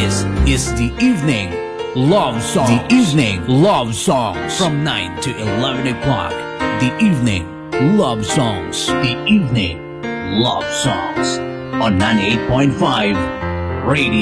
This is the evening love songs. The evening love songs from 9 to 11 o'clock. The evening love songs. The evening love songs on 98.5 Radio